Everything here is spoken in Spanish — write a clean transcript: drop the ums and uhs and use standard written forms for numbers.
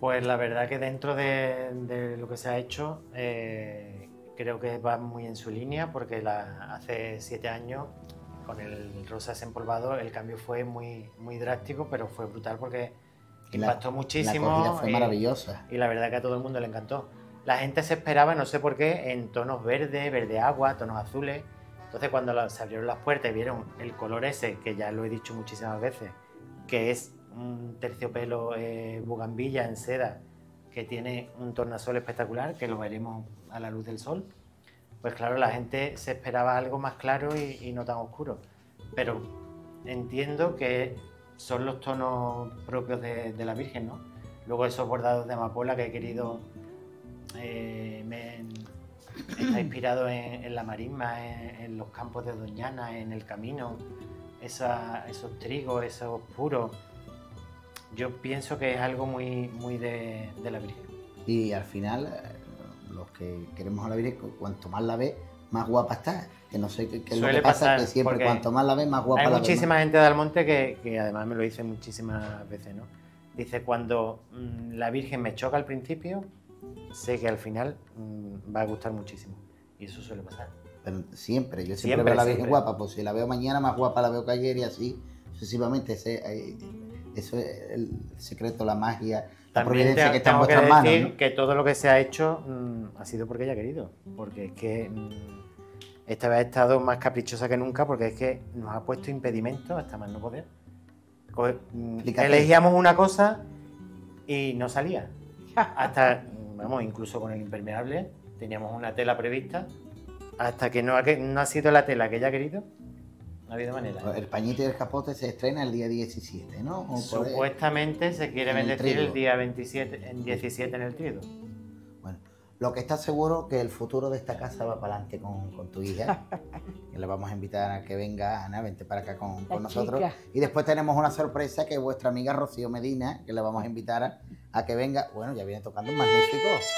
Pues la verdad que dentro de lo que se ha hecho, creo que va muy en su línea, porque hace 7 años, con el rosa desempolvado, el cambio fue muy, muy drástico, pero fue brutal porque impactó muchísimo. La acogida fue maravillosa. Y la verdad que a todo el mundo le encantó. La gente se esperaba, no sé por qué, en tonos verde agua, tonos azules. Entonces cuando se abrieron las puertas y vieron el color ese, que ya lo he dicho muchísimas veces, que es un terciopelo bugambilla en seda, que tiene un tornasol espectacular, que lo veremos a la luz del sol, pues claro, la gente se esperaba algo más claro y no tan oscuro. Pero entiendo que son los tonos propios de la Virgen, ¿no? Luego esos bordados de amapola que he querido... está inspirado en la marisma, en los campos de Doñana, en el camino, esos trigos, esos puros. Yo pienso que es algo muy, muy de la Virgen. Y al final, los que queremos a la Virgen, cuanto más la ves, más guapa está. Que no sé qué es lo que pasa, que siempre cuanto más la ves, más guapa la ves. Hay muchísima gente de Almonte que además me lo dice muchísimas veces, ¿no? Dice, cuando la Virgen me choca al principio, sé que al final va a gustar muchísimo. Y eso suele pasar. Pero siempre, yo siempre veo a la Virgen guapa, pues si la veo mañana, más guapa la veo que ayer y así sucesivamente. Eso es el secreto, la magia, la providencia que está en vuestras manos. Tengo que decir que todo lo que se ha hecho ha sido porque ella ha querido. Porque es que esta vez ha estado más caprichosa que nunca, porque es que nos ha puesto impedimentos hasta más no poder. Elegíamos una cosa y no salía. Hasta, vamos, incluso con el impermeable teníamos una tela prevista, hasta que no ha sido la tela que ella ha querido, no ha habido manera. El pañito y el capote se estrena el día 17, ¿no? Supuestamente se quiere bendecir el día 27, en 17 en el Tríodo. Bueno, lo que está seguro que el futuro de esta casa va para adelante con tu hija, que le vamos a invitar a que venga, Ana, vente para acá con nosotros. Y después tenemos una sorpresa, que vuestra amiga Rocío Medina, que le vamos a invitar a que venga. Bueno, ya viene tocando un magnífico.